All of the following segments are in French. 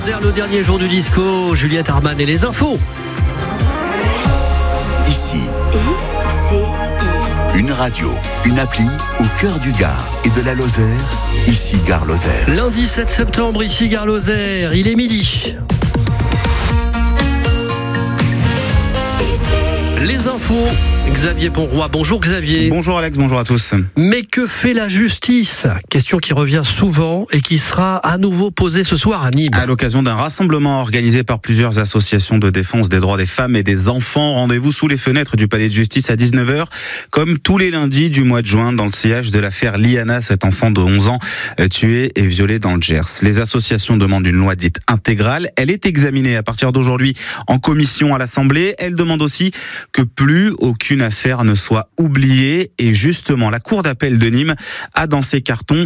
Le dernier jour du disco, Juliette Arman et les infos. Ici, une radio, une appli au cœur du Gard et de la Lozère. Ici Gare Lozère. Lundi 7 septembre, ici Gare Lozère, il est midi. Les infos, Xavier Ponroy. Bonjour Xavier. Bonjour Alex, bonjour à tous. Mais que fait la justice ? Question qui revient souvent et qui sera à nouveau posée ce soir à Nîmes. À l'occasion d'un rassemblement organisé par plusieurs associations de défense des droits des femmes et des enfants, rendez-vous sous les fenêtres du palais de justice à 19h, comme tous les lundis du mois de juin, dans le sillage de l'affaire Liana, cet enfant de 11 ans tué et violé dans le Gers. Les associations demandent une loi dite intégrale. Elle est examinée à partir d'aujourd'hui en commission à l'Assemblée. Elle demande aussi que plus aucune affaire ne soit oubliée. Et justement, la Cour d'appel de Nîmes a dans ses cartons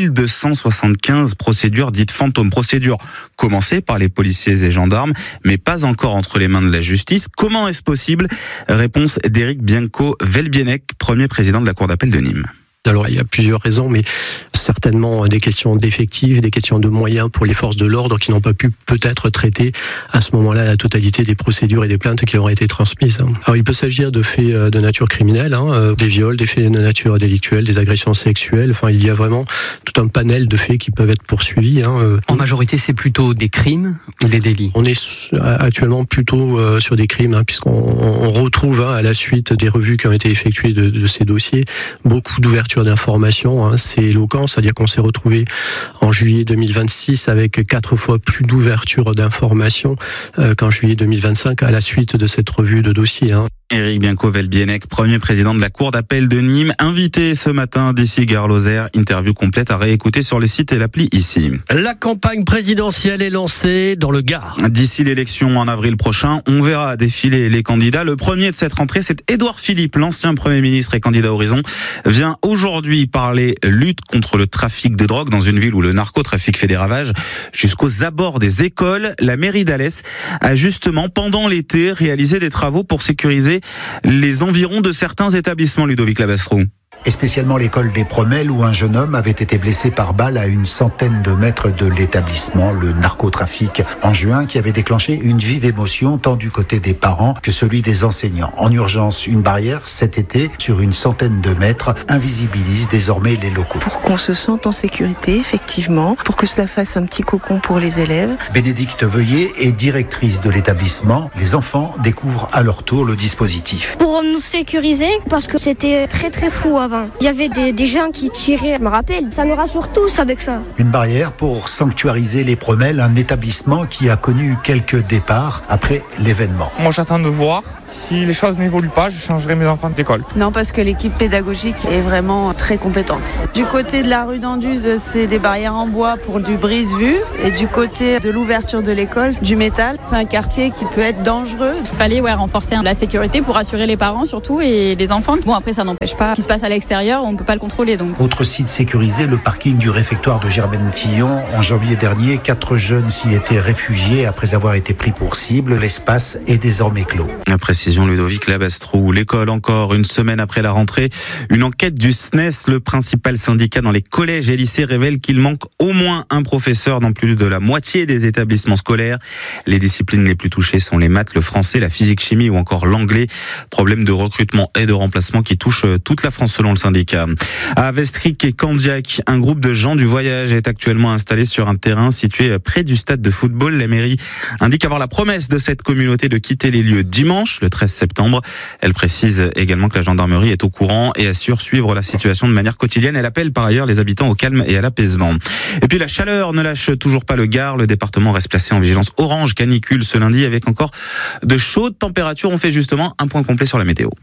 1275 procédures dites fantômes. Procédures commencées par les policiers et gendarmes, mais pas encore entre les mains de la justice. Comment est-ce possible ? Réponse d'Éric Bianco-Velbienec, premier président de la Cour d'appel de Nîmes. Alors, il y a plusieurs raisons, mais certainement des questions d'effectifs, des questions de moyens pour les forces de l'ordre qui n'ont pas pu peut-être traiter à ce moment-là la totalité des procédures et des plaintes qui auraient été transmises. Alors, il peut s'agir de faits de nature criminelle, des viols, des faits de nature délictuelle, des agressions sexuelles. Enfin, il y a vraiment tout un panel de faits qui peuvent être poursuivis. En majorité, c'est plutôt des crimes ou des délits ? On est actuellement plutôt sur des crimes, puisqu'on retrouve à la suite des revues qui ont été effectuées de ces dossiers beaucoup d'ouverture d'informations. C'est éloquent, c'est-à-dire qu'on s'est retrouvé en juillet 2026 avec 4 fois plus d'ouverture d'informations qu'en juillet 2025 à la suite de cette revue de dossiers. Éric Bianco-Velbienec, premier président de la Cour d'appel de Nîmes, invité ce matin d'ici Gare Lozère. Interview complète à réécouter sur le site et l'appli ici. La campagne présidentielle est lancée dans le Gard. D'ici l'élection en avril prochain, on verra défiler les candidats. Le premier de cette rentrée, c'est Édouard Philippe, l'ancien Premier ministre et candidat Horizon, vient aujourd'hui parler lutte contre le trafic de drogue dans une ville où le narcotrafic fait des ravages jusqu'aux abords des écoles. La mairie d'Alès a justement, pendant l'été, réalisé des travaux pour sécuriser les environs de certains établissements, Ludovic Labastro. Et spécialement l'école des Promelles où un jeune homme avait été blessé par balle à une centaine de mètres de l'établissement, le narcotrafic en juin, qui avait déclenché une vive émotion tant du côté des parents que celui des enseignants. En urgence, une barrière cet été sur une centaine de mètres invisibilise désormais les locaux. Pour qu'on se sente en sécurité, effectivement, pour que cela fasse un petit cocon pour les élèves. Bénédicte Veuillet est directrice de l'établissement. Les enfants découvrent à leur tour le dispositif. Pour nous sécuriser, parce que c'était très très fou avant. Il y avait des gens qui tiraient, je me rappelle. Ça nous rassure tous avec ça. Une barrière pour sanctuariser les Promelles, un établissement qui a connu quelques départs après l'événement. Moi, j'attends de voir. Si les choses n'évoluent pas, je changerai mes enfants d'école. Non, parce que l'équipe pédagogique est vraiment très compétente. Du côté de la rue d'Anduze, c'est des barrières en bois pour du brise-vue. Et du côté de l'ouverture de l'école, du métal. C'est un quartier qui peut être dangereux. Il fallait renforcer la sécurité pour assurer les parents surtout et les enfants. Bon, après, ça n'empêche pas ce qui se passe à l'extérieur, on ne peut pas le contrôler. Donc. Autre site sécurisé, le parking du réfectoire de Germaine-Tillon. En janvier dernier, 4 jeunes s'y étaient réfugiés après avoir été pris pour cible. L'espace est désormais clos. La précision, Ludovic Labastro. L'école encore, une semaine après la rentrée. Une enquête du SNES, le principal syndicat dans les collèges et lycées, révèle qu'il manque au moins un professeur dans plus de la moitié des établissements scolaires. Les disciplines les plus touchées sont les maths, le français, la physique-chimie ou encore l'anglais. Problème de recrutement et de remplacement qui touche toute la France selon le syndicat. À Vestric et Candiac, un groupe de gens du voyage est actuellement installé sur un terrain situé près du stade de football. La mairie indique avoir la promesse de cette communauté de quitter les lieux dimanche, le 13 septembre. Elle précise également que la gendarmerie est au courant et assure suivre la situation de manière quotidienne. Elle appelle par ailleurs les habitants au calme et à l'apaisement. Et puis la chaleur ne lâche toujours pas le Gard. Le département reste placé en vigilance orange canicule ce lundi avec encore de chaudes températures. On fait justement un point complet sur la météo.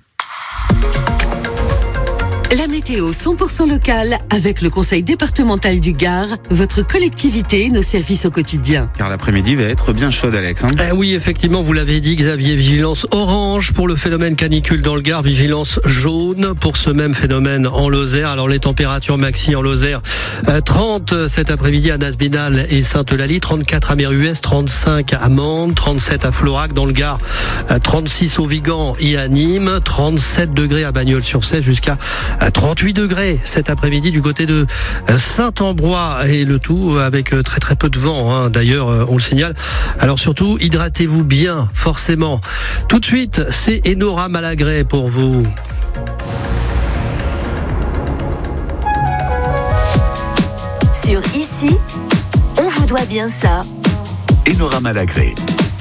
La météo 100% locale avec le conseil départemental du Gard, votre collectivité, nos services au quotidien. Car l'après-midi va être bien chaude, Alex. Oui, effectivement, vous l'avez dit, Xavier, vigilance orange pour le phénomène canicule dans le Gard, vigilance jaune pour ce même phénomène en Lozère. Alors les températures maxi en Lozère, 30 cet après-midi à Nasbinal et Sainte-Eulalie, 34 à Méruès, 35 à Mende, 37 à Florac dans le Gard, 36 au Vigan et à Nîmes, 37 degrés à Bagnols-sur-Cèze jusqu'à 38 degrés cet après-midi du côté de Saint-Ambrois et le tout avec très très peu de vent, hein. D'ailleurs, on le signale. Alors surtout, hydratez-vous bien, forcément. Tout de suite, c'est Enora Malagré pour vous. Sur Ici, on vous doit bien ça. Enora Malagré.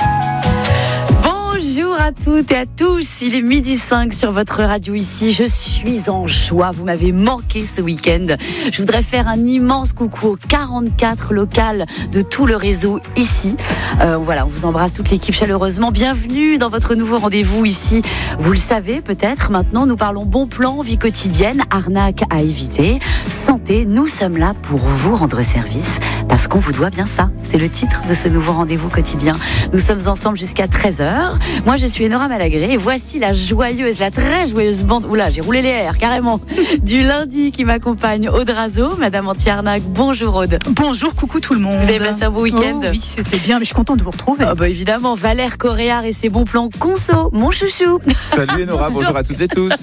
Bonjour à toutes et à tous, il est 12h05 sur votre radio Ici, je suis en joie, vous m'avez manqué ce week-end. Je voudrais faire un immense coucou aux 44 locales de tout le réseau Ici. Voilà, on vous embrasse toute l'équipe chaleureusement, bienvenue dans votre nouveau rendez-vous Ici. Vous le savez peut-être, maintenant nous parlons bon plan, vie quotidienne, arnaque à éviter, santé, nous sommes là pour vous rendre service parce qu'on vous doit bien ça. C'est le titre de ce nouveau rendez-vous quotidien. Nous sommes ensemble jusqu'à 13h. Moi, je suis Enora Malagré et voici la très joyeuse bande. Oula, j'ai roulé les airs carrément. Du lundi qui m'accompagne, Aude Razo, Madame Anti-Arnaque. Bonjour Aude. Bonjour, coucou tout le monde. Vous avez passé un beau week-end? Oh, oui, c'était bien, mais je suis contente de vous retrouver. Oh, bah évidemment, Valère Coréard et ses bons plans conso, mon chouchou. Salut Enora, bonjour à toutes et tous.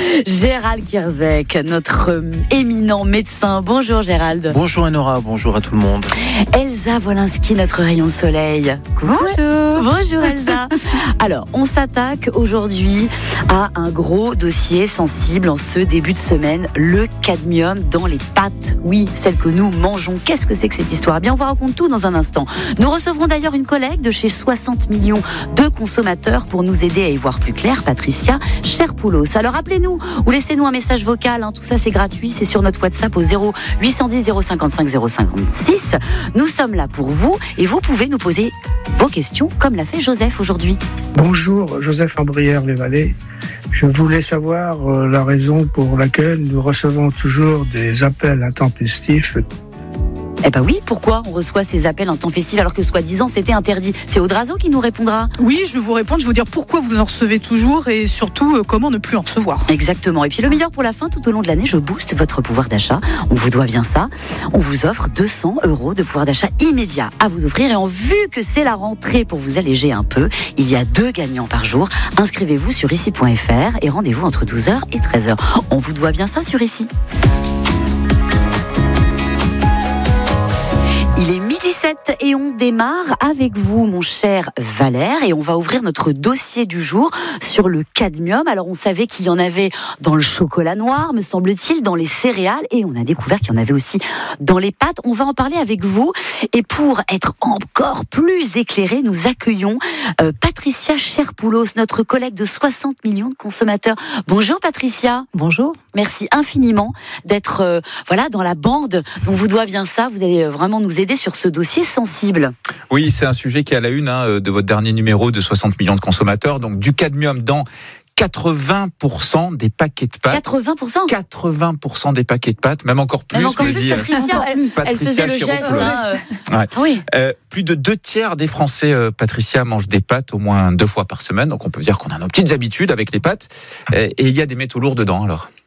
Gérald Kierzek, notre éminent médecin. Bonjour Gérald. Bonjour Enora, bonjour à tout le monde. Elsa Wolinski, notre rayon de soleil. Bonjour. Bonjour Elsa. Alors, on s'attaque aujourd'hui à un gros dossier sensible en ce début de semaine, le cadmium dans les pâtes. Oui, celles que nous mangeons. Qu'est-ce que c'est que cette histoire? Eh bien, on vous raconte tout dans un instant. Nous recevrons d'ailleurs une collègue de chez 60 millions de consommateurs pour nous aider à y voir plus clair, Patricia Cherpoulos. Alors, appelez-nous ou laissez-nous un message vocal. Tout ça, c'est gratuit. C'est sur notre WhatsApp au 0810 055 056. Nous sommes là pour vous et vous pouvez nous poser vos questions comme l'a fait Joseph aujourd'hui. Bonjour, Joseph Ambrière-les-Vallées. Je voulais savoir la raison pour laquelle nous recevons toujours des appels intempestifs. Eh ben oui, pourquoi on reçoit ces appels en temps festif alors que soi-disant c'était interdit? C'est Aude Razo qui nous répondra. Oui, je vais vous répondre, je vais vous dire pourquoi vous en recevez toujours et surtout comment ne plus en recevoir. Exactement, et puis le meilleur pour la fin, tout au long de l'année, je booste votre pouvoir d'achat. On vous doit bien ça. On vous offre 200 € de pouvoir d'achat immédiat à vous offrir et en vue que c'est la rentrée pour vous alléger un peu, il y a 2 gagnants par jour. Inscrivez-vous sur ici.fr et rendez-vous entre 12h et 13h. On vous doit bien ça sur Ici. Il est 12h07 et on démarre avec vous, mon cher Valère, et on va ouvrir notre dossier du jour sur le cadmium. Alors, on savait qu'il y en avait dans le chocolat noir, me semble-t-il, dans les céréales, et on a découvert qu'il y en avait aussi dans les pâtes. On va en parler avec vous, et pour être encore plus éclairés, nous accueillons Patricia Cherpoulos, notre collègue de 60 millions de consommateurs. Bonjour Patricia. Bonjour. Merci infiniment d'être dans la bande dont vous doit bien ça. Vous allez vraiment nous aider sur ce dossier sensible. Oui, c'est un sujet qui est à la une de votre dernier numéro de 60 millions de consommateurs. Donc du cadmium dans 80% des paquets de pâtes. 80% 80% des paquets de pâtes, même encore plus. Même encore plus, Patricia, elle faisait le geste. Ouais. Ah oui. Plus de 2/3 des Français, Patricia, mangent des pâtes au moins 2 fois par semaine. Donc on peut dire qu'on a nos petites habitudes avec les pâtes. Et il y a des métaux lourds dedans alors.